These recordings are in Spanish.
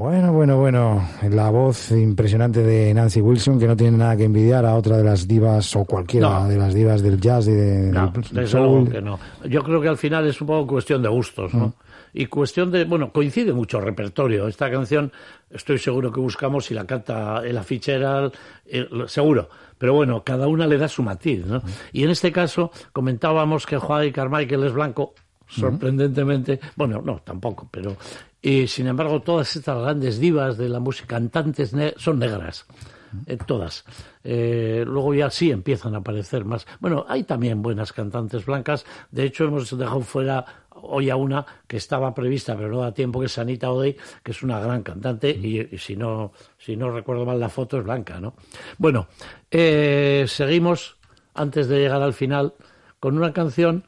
Bueno. La voz impresionante de Nancy Wilson, que no tiene nada que envidiar a otra de las divas, o cualquiera de las divas del jazz y del soul. Que no. Yo creo que al final es un poco cuestión de gustos, ¿no? Y cuestión de... coincide mucho el repertorio. Esta canción estoy seguro que buscamos si la canta Ella Fitzgerald, seguro. Pero bueno, cada una le da su matiz, ¿no? Y en este caso comentábamos que Juan Carmichael es blanco, sorprendentemente. Bueno, no, tampoco, pero... Y sin embargo, todas estas grandes divas de la música, cantantes, son negras. Todas. Luego ya sí empiezan a aparecer más. Bueno, hay también buenas cantantes blancas. De hecho, hemos dejado fuera hoy a una que estaba prevista, pero no da tiempo, que es Anita O'Day, que es una gran cantante, y si no recuerdo mal la foto, es blanca, ¿no? Bueno, seguimos, antes de llegar al final, con una canción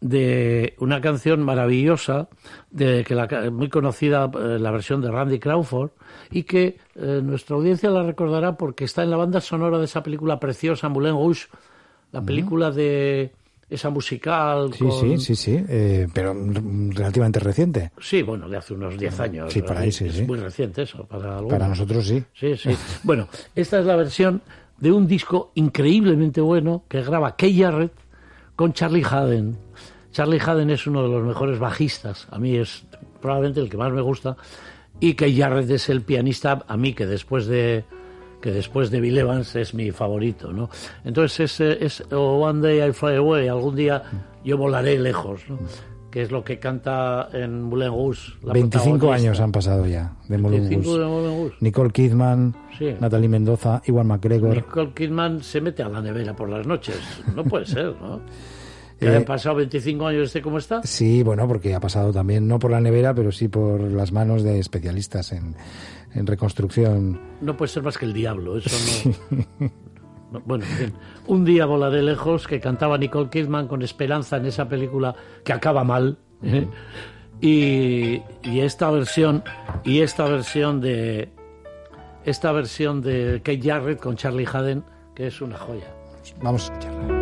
maravillosa muy conocida, la versión de Randy Crawford, y que nuestra audiencia la recordará porque está en la banda sonora de esa película preciosa, Moulin Rouge, la película de esa musical. Sí, pero relativamente reciente. Sí, bueno, de hace unos 10 años. Sí, para ahí sí. Es muy reciente eso, para algunos. Para nosotros sí. Sí. Bueno, esta es la versión de un disco increíblemente bueno que graba Keith Jarrett con Charlie Haden. Charlie Haden es uno de los mejores bajistas, a mí es probablemente el que más me gusta, y Keith Jarrett es el pianista, a mí, que después de Bill Evans es mi favorito, ¿no? Entonces es One Day I Fly Away, algún día yo volaré lejos, ¿no? Que es lo que canta en Moulin Rouge. 25 años han pasado ya de Moulin Rouge. Nicole Kidman, sí. Natalie Mendoza, Ewan McGregor. Nicole Kidman se mete a la nevera por las noches, no puede ser, ¿no? ¿Que han pasado 25 años cómo está? Sí, bueno, porque ha pasado también, no por la nevera, pero sí por las manos de especialistas en reconstrucción. No puede ser más que el diablo, eso no... No, bueno, bien. Un día volaré lejos, que cantaba Nicole Kidman con esperanza en esa película que acaba mal, ¿eh? Y esta versión de Keith Jarrett con Charlie Haden, que es una joya. Vamos a escucharla.